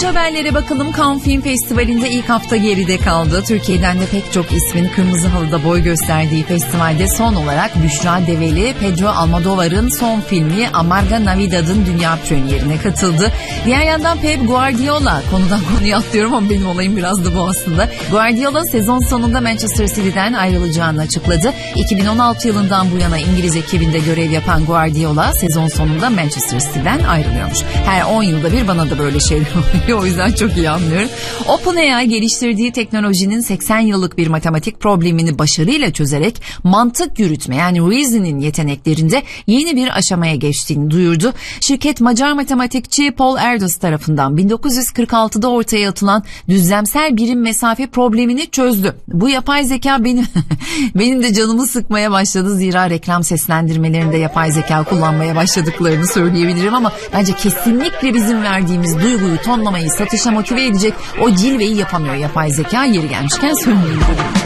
Dış haberlere bakalım. Cannes Film Festivali'nde ilk hafta geride kaldı. Türkiye'den de pek çok ismin kırmızı halıda boy gösterdiği festivalde son olarak Büşra Develi, Pedro Almodovar'ın son filmi Amarga Navidad'ın dünya premierine katıldı. Diğer yandan Pep Guardiola, konudan konuya atlıyorum ama benim olayım biraz da bu aslında. Guardiola sezon sonunda Manchester City'den ayrılacağını açıkladı. 2016 yılından bu yana İngiliz ekibinde görev yapan Guardiola sezon sonunda Manchester City'den ayrılıyormuş. Her 10 yılda bir bana da böyle şeyler oluyor, o yüzden çok iyi anlıyorum. OpenAI geliştirdiği teknolojinin 80 yıllık bir matematik problemini başarıyla çözerek mantık yürütme yani reasoning yeteneklerinde yeni bir aşamaya geçtiğini duyurdu. Şirket Macar matematikçi Paul Erdős tarafından 1946'da ortaya atılan düzlemsel birim mesafe problemini çözdü. Bu yapay zeka benim de canımı sıkmaya başladı. Zira reklam seslendirmelerinde yapay zeka kullanmaya başladıklarını söyleyebilirim ama bence kesinlikle bizim verdiğimiz duyguyu, tonlamayı, satışa motive edecek o cilveyi yapamıyor yapay zeka. Yeri gelmişken söyleyeyim dedim.